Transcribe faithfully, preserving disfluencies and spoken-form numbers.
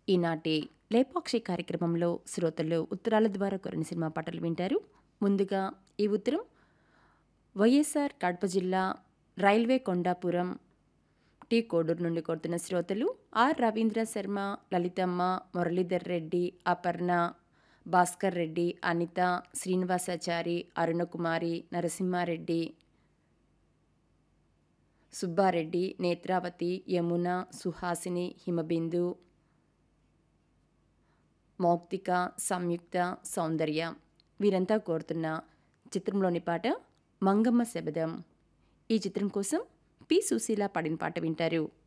ఈనాటి లేపాక్షి కార్యక్రమంలో శ్రోతలు ఉత్తరాల ద్వారా కొన్ని సినిమా పాటలు వింటారు. ముందుగా ఈ ఉత్తరం వైఎస్ఆర్ కడప జిల్లా రైల్వే కొండాపురం టీ కోడూరు నుండి కోరుతున్న శ్రోతలు ఆర్ రవీంద్ర శర్మ, లలితమ్మ, మురళీధర్ రెడ్డి, అపర్ణ, భాస్కర్ రెడ్డి, అనిత, శ్రీనివాసాచారి, అరుణకుమారి, నరసింహారెడ్డి, సుబ్బారెడ్డి, నేత్రావతి, యమున, సుహాసిని, హిమబిందు, మౌక్తిక, సంయుక్త, సౌందర్య వీరంతా కోరుతున్న చిత్రంలోని పాట మంగమ్మ శబదం. ఈ చిత్రం కోసం పి సుశీల పాడిన పాట వింటారు.